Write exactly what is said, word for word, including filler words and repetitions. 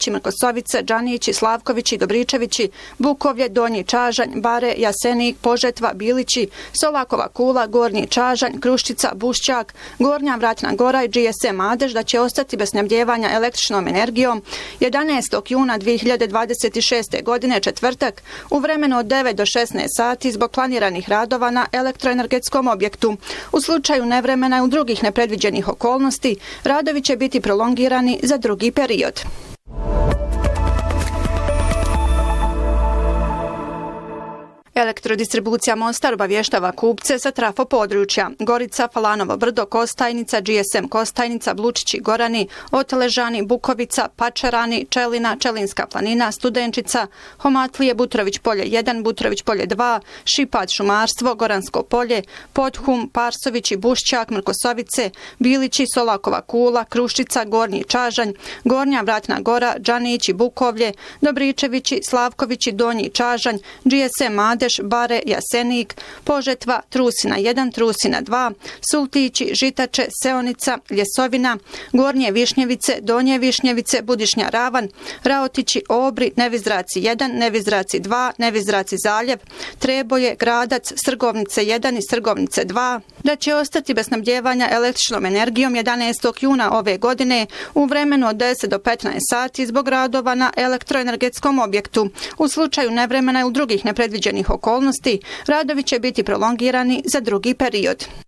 Bilići, Mrkosovice, Džanići, Slavkovići, Dobričevići, Bukovlje, Donji Čažanj, Bare, Jasenik, Požetva, Bilići, Solakova Kula, Gornji Čažanj, Kruščica, Bušćak, Gornja Vratna Gora i G S M Adež da će ostati bez snabdijevanja električnom energijom jedanaestog juna dvije hiljade dvadeset šeste. godine četvrtak u vremenu od devet do šesnaest sati zbog planiranih radova na elektroenergetskom objektu. U slučaju nevremena i u drugih nepredviđenih okolnosti radovi će biti prolongirani za drugi period. Elektrodistribucija Mostar obavještava kupce sa trafo područja Gorica, Falanovo Brdo, Kostajnica, G S M Kostajnica, Blučići, Gorani, Oteležani, Bukovica, Pačerani, Čelina, Čelinska planina, Studenčica, Homatlije, Butrović polje jedan, Butrović polje dva, Šipad šumarstvo, Goransko polje, Podhum, Parsovići, Bušćak, Mrkosovice, Bilići, Solakova Kula, Kruščica, Gornji Čažanj, Gornja Vratna Gora, Džanići, Bukovlje, Dobričevići, Slavkovići, Donji Čažanj, G S M Adež, Bare, Jasenik, Požetva, Trusina jedan, Trusina dva, Sultići, Žitače, Seonica, Ljesovina, Gornje Višnjevice, Donje Višnjevice, Budišnja Ravan, Raotići, Obri, Nevizdraci jedan, Nevizdraci dva, Nevizdraci Zaljev, Treboje, Gradac, Strgovnice jedan i Strgovnice dva, da će ostati bez snabdijevanja električnom energijom jedanaestog juna ove godine u vremenu od deset do petnaest sati zbog radova na elektroenergetskom objektu. U slučaju nevremena i u drugih nepredviđenih okolnosti, radovi će biti prolongirani za drugi period.